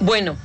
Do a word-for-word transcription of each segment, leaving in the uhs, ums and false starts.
Bueno,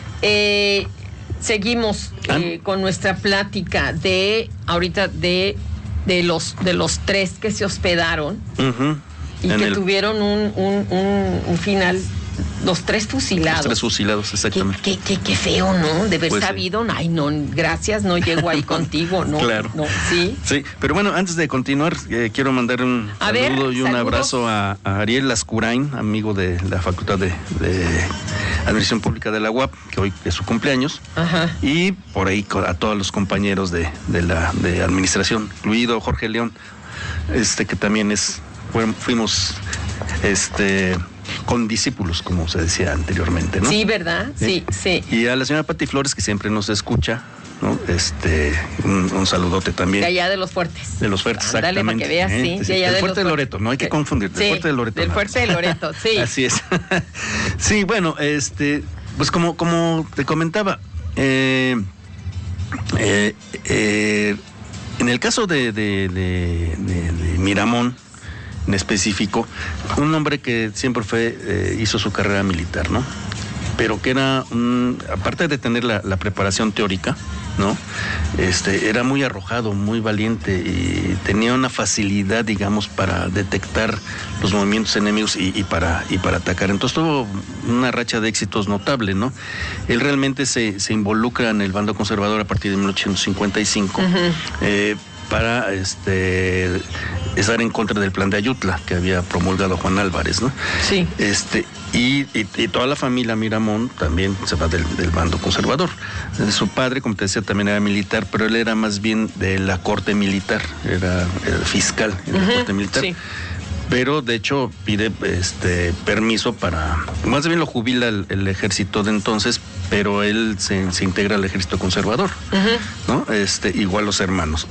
eh, seguimos eh, con nuestra plática de ahorita de de los de los tres que se hospedaron uh-huh. y en que el... tuvieron un, un, un, un final. Los tres fusilados. Los tres fusilados, exactamente. Qué, qué, qué, qué feo, ¿no? De haber pues sabido, sí. Ay, no, gracias, no llego ahí contigo, ¿no? Claro. No, sí. Sí, pero bueno, antes de continuar, eh, quiero mandar un a saludo ver, y un saludos. abrazo a, a Ariel Lascurain, amigo de la Facultad de, de Administración Pública de la U A P, que hoy es su cumpleaños. Ajá. Y por ahí a todos los compañeros de, de la de administración, incluido Jorge León, este que también es, fuimos, este... condiscípulos, como se decía anteriormente, ¿no? Sí, ¿verdad? Sí, sí. sí. Y a la señora Pati Flores, que siempre nos escucha, ¿no? Este, un, un saludote también. De allá de los Fuertes. De los Fuertes, Ándale, exactamente. Para que veas, ¿eh? sí. sí De allá del de Fuerte de Loreto, no hay que confundir, del sí, Fuerte de Loreto. Del no. Fuerte de Loreto, sí. Así es. Sí, bueno, este, pues como, como te comentaba, eh, eh, eh, en el caso de, de, de, de, de Miramón, en específico, un hombre que siempre fue, eh, hizo su carrera militar, ¿no? Pero que era, un, aparte de tener la, la preparación teórica, ¿no? Este, era muy arrojado, muy valiente y tenía una facilidad, digamos, para detectar los movimientos enemigos y, y, para, y para atacar. Entonces tuvo una racha de éxitos notable, ¿no? Él realmente se, se involucra en el bando conservador a partir de mil ochocientos cincuenta y cinco, uh-huh. eh, para este estar en contra del plan de Ayutla que había promulgado Juan Álvarez, ¿no? Sí. Este, y, y, y toda la familia Miramón también se va del, del bando conservador. Su padre, como te decía, también era militar, pero él era más bien de la corte militar, era, era fiscal en la uh-huh. corte militar. Sí. Pero de hecho pide este permiso para, más bien lo jubila el, el ejército de entonces, pero él se, se integra al ejército conservador, uh-huh. ¿no? Este, igual los hermanos.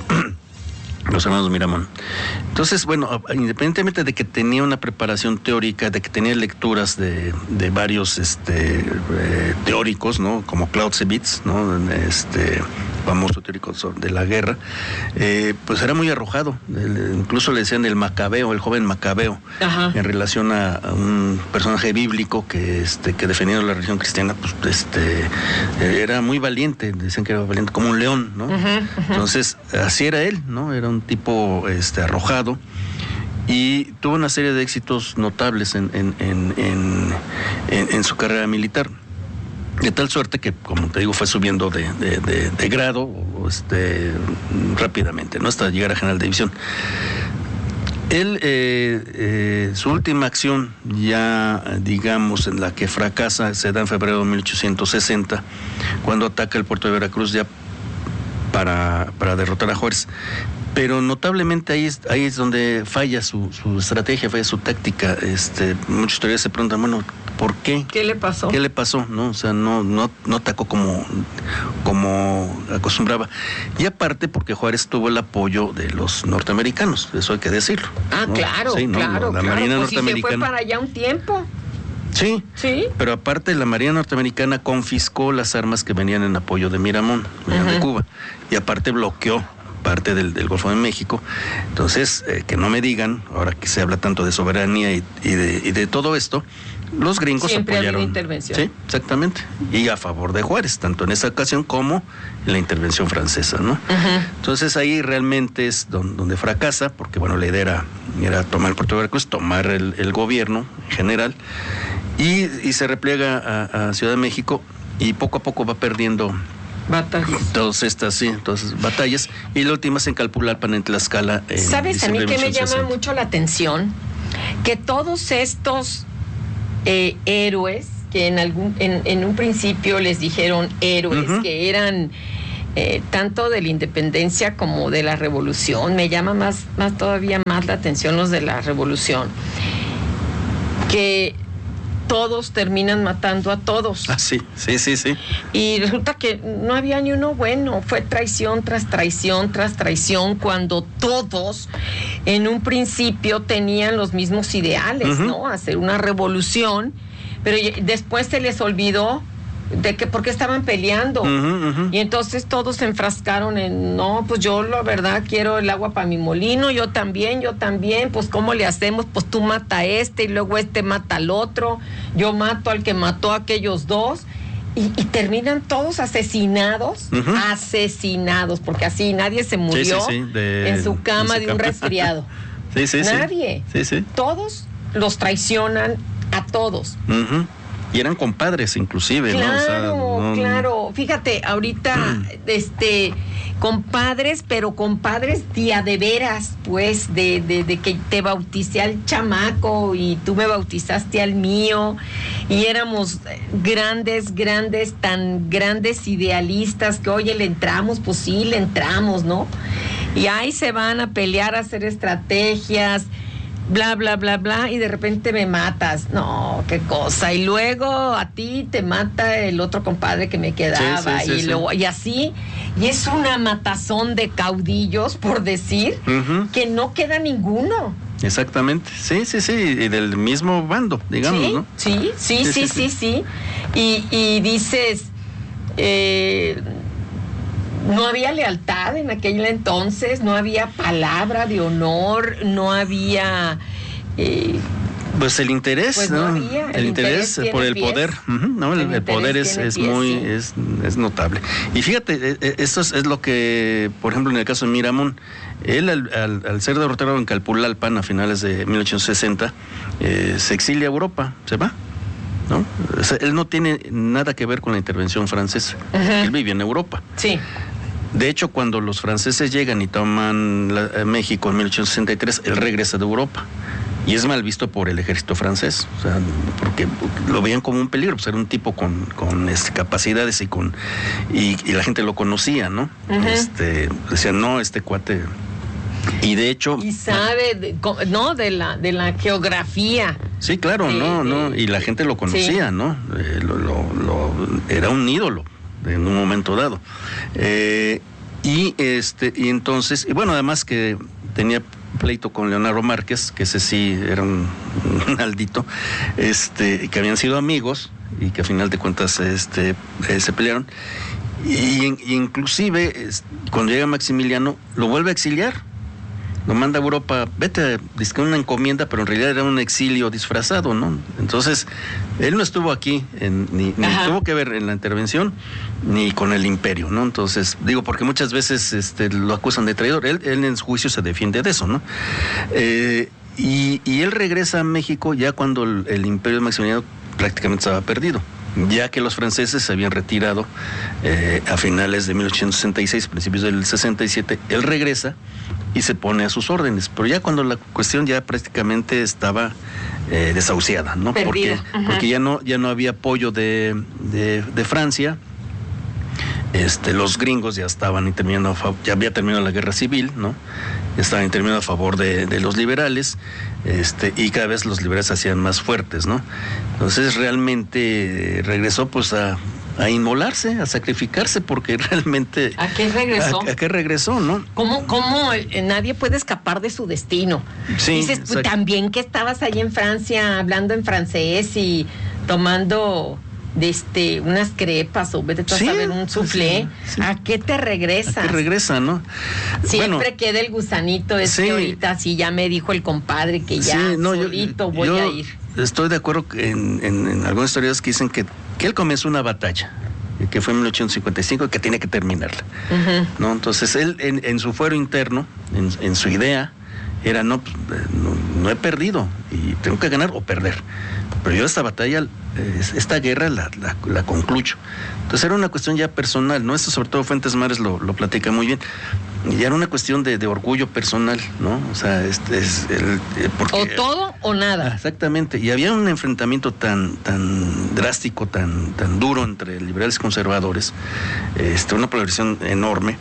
Los hermanos Miramón. Entonces, bueno, independientemente de que tenía una preparación teórica, de que tenía lecturas de, de varios este, eh, teóricos, ¿no? Como Clausewitz, ¿no? Este famoso teórico de la guerra, eh, pues era muy arrojado. El, incluso le decían el Macabeo, el joven Macabeo, ajá. en relación a, a un personaje bíblico que este que defendiendo la religión cristiana, pues este eh, era muy valiente, decían que era valiente como un león, ¿no? Uh-huh, uh-huh. Entonces, así era él, ¿no? Era un tipo este arrojado y tuvo una serie de éxitos notables en, en, en, en, en, en su carrera militar. De tal suerte que, como te digo, fue subiendo de, de, de, de grado este, rápidamente, ¿no? Hasta llegar a general de división. Él, eh, eh, su última acción, ya digamos, en la que fracasa, se da en febrero de mil ochocientos sesenta, cuando ataca el puerto de Veracruz ya para, para derrotar a Juárez. Pero notablemente ahí es, ahí es donde falla su, su estrategia, falla su táctica. Este, muchos historiadores se preguntan, bueno, ¿por qué? ¿Qué le pasó? ¿Qué le pasó? ¿No? O sea, no, no, no atacó como, como acostumbraba. Y aparte porque Juárez tuvo el apoyo de los norteamericanos, eso hay que decirlo. Ah, ¿no? claro, sí, ¿no? claro, la claro. Marina Pues norteamericana. Si se fue para allá un tiempo. Sí, sí, pero aparte la Marina norteamericana confiscó las armas que venían en apoyo de Miramón, venían uh-huh. de Cuba, y aparte bloqueó parte del, del Golfo de México. Entonces, eh, que no me digan, ahora que se habla tanto de soberanía y, y, de, y de todo esto, los gringos siempre apoyaron. Ha habido intervención. Sí, exactamente. Y a favor de Juárez, tanto en esa ocasión como en la intervención francesa, ¿no? Uh-huh. Entonces ahí realmente es donde, donde fracasa, porque bueno, la idea era, era tomar el puerto de Veracruz, tomar el, el gobierno en general, y, y se repliega a, a Ciudad de México, y poco a poco va perdiendo batallas. Todas estas, sí, todas batallas. Y la última es en Calpulalpan, en Tlaxcala. En ¿Sabes a mí que me llama sesenta. mucho la atención? Que todos estos eh, héroes, que en algún en, en un principio les dijeron héroes, uh-huh. que eran eh, tanto de la independencia como de la revolución, me llama más, más todavía más la atención los de la revolución, que todos terminan matando a todos. Ah, sí, sí, sí, sí. Y resulta que no había ni uno bueno, fue traición tras traición tras traición, cuando todos en un principio tenían los mismos ideales, uh-huh. ¿no? Hacer una revolución, pero después se les olvidó de que por qué estaban peleando, uh-huh, uh-huh. y entonces todos se enfrascaron en, no, pues yo la verdad quiero el agua para mi molino, yo también, yo también, pues ¿cómo le hacemos? Pues tú mata a este y luego este mata al otro, yo mato al que mató a aquellos dos, Y, y terminan todos asesinados, uh-huh. asesinados, porque así nadie se murió sí, sí, sí, de, en su cama en su de un cama. resfriado. sí, sí, nadie. Sí, sí. Todos los traicionan a todos. Uh-huh. Y eran compadres inclusive, claro, ¿no? O sea, no, claro. Fíjate, ahorita, mm. este, compadres, pero compadres día de veras, pues, de, de, de que te bauticé al chamaco y tú me bautizaste al mío, y éramos grandes, grandes, tan grandes idealistas que, oye, le entramos, pues sí, le entramos, ¿no? Y ahí se van a pelear, a hacer estrategias, bla, bla, bla, bla, y de repente me matas. No, qué cosa. Y luego a ti te mata el otro compadre que me quedaba. Sí, sí, sí, y, luego, sí. y así, y es una matazón de caudillos, por decir, uh-huh. que no queda ninguno. Exactamente, sí, sí, sí, y del mismo bando, digamos, sí, ¿no? Sí, sí, sí, sí, sí, sí. sí. Y, y dices, eh... no había lealtad en aquel entonces, no había palabra de honor, no había... Eh, pues el interés, pues ¿no? no había, el, el interés, interés por el pies. poder, uh-huh, ¿no? El, el, el poder es, es pies, muy, sí. es, es notable. Y fíjate, esto es, es lo que, por ejemplo, en el caso de Miramón, él al, al, al ser derrotado en Calpulalpan a finales de mil ochocientos sesenta, eh, se exilia a Europa, se va. ¿No? O sea, él no tiene nada que ver con la intervención francesa, uh-huh. él vive en Europa. Sí. De hecho, cuando los franceses llegan y toman la, eh, México en mil ochocientos sesenta y tres, él regresa de Europa y es mal visto por el ejército francés, o sea, porque lo veían como un peligro, pues era un tipo con, con este, capacidades y con y, y la gente lo conocía, ¿no? Uh-huh. Este, decían, no, este cuate. Y de hecho, y sabe, de, no, de la de la geografía. Sí, claro, de, no, de, no, y la gente lo conocía, sí. ¿no? Eh, lo, lo, lo, era un ídolo en un momento dado. Eh, y este, y entonces, y bueno, además que tenía pleito con Leonardo Márquez, que ese sí era un, un aldito, este, que habían sido amigos y que a final de cuentas este, eh, se pelearon. Y, y inclusive, es, cuando llega Maximiliano, lo vuelve a exiliar. Lo manda a Europa, vete, dice que una encomienda, pero en realidad era un exilio disfrazado, ¿no? Entonces, él no estuvo aquí, en, ni, ni tuvo que ver en la intervención, ni con el imperio, ¿no? Entonces, digo, porque muchas veces este, lo acusan de traidor, él, él en su juicio se defiende de eso, ¿no? Eh, y, y él regresa a México ya cuando el, el imperio de Maximiliano prácticamente estaba perdido, ya que los franceses se habían retirado eh, a finales de mil ochocientos sesenta y seis, principios del sesenta y siete, él regresa y se pone a sus órdenes, pero ya cuando la cuestión ya prácticamente estaba eh, desahuciada, ¿no? Perdida. Porque, porque ya no, ya no había apoyo de, de, de Francia, este, los gringos ya estaban interviniendo, ya había terminado la guerra civil, ¿no? Ya estaban interviniendo a favor de, de los liberales, este, y cada vez los liberales se hacían más fuertes, ¿no? Entonces realmente regresó pues a a inmolarse, a sacrificarse, porque realmente... ¿A qué regresó? ¿A, a qué regresó, no? ¿Cómo, cómo nadie puede escapar de su destino? Sí, dices, pues, también que estabas ahí en Francia hablando en francés y tomando de este unas crepas o vete tú sí, a saber un soufflé, sí, sí. ¿A qué te regresas? ¿A qué regresa, no? Siempre bueno, queda el gusanito, es sí. que ahorita sí ya me dijo el compadre que ya sí, no, solito yo, voy yo a ir. Estoy de acuerdo en, en, en algunas historias que dicen que, que él comenzó una batalla, que fue en mil ochocientos cincuenta y cinco y que tiene que terminarla, uh-huh. ¿no? Entonces él en, en su fuero interno, en, en su idea, era no, no, no he perdido y tengo que ganar o perder. Pero yo esta batalla, esta guerra la, la, la concluyo. Entonces era una cuestión ya personal, ¿no? Esto sobre todo Fuentes Mares lo, lo platica muy bien. Y ya era una cuestión de, de orgullo personal, ¿no? O sea, este es el, porque, o todo o nada. Exactamente. Y había un enfrentamiento tan, tan drástico, tan, tan duro entre liberales y conservadores, este, una polarización enorme.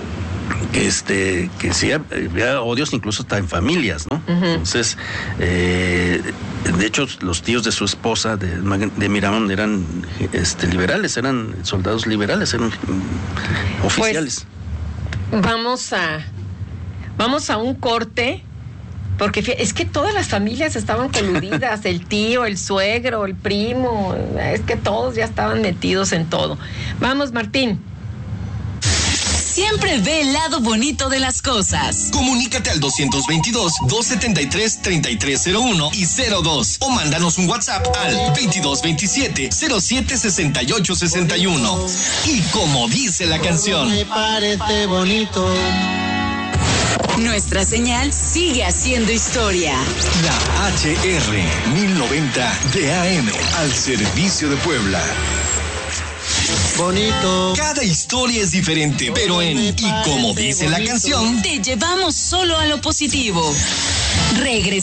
Este, que sí había odios incluso hasta en familias, ¿no? Uh-huh. Entonces, eh, de hecho, los tíos de su esposa, de, de Miramón, eran este, liberales, eran soldados liberales, eran oficiales. Pues, vamos a, vamos a un corte, porque es que todas las familias estaban coludidas, el tío, el suegro, el primo, es que todos ya estaban metidos en todo. Vamos, Martín. siempre ve el lado bonito de las cosas. Comunícate al doscientos veintidós, doscientos setenta y tres, treinta y tres cero uno y cero dos o mándanos un WhatsApp al veintidós veintisiete, cero siete sesenta y ocho sesenta y uno. Y como dice la canción, me parece bonito. Nuestra señal sigue haciendo historia. La H R mil noventa de A M al servicio de Puebla. Bonito. Cada historia es diferente, pero en Y como dice la canción, te llevamos solo a lo positivo. Regresamos.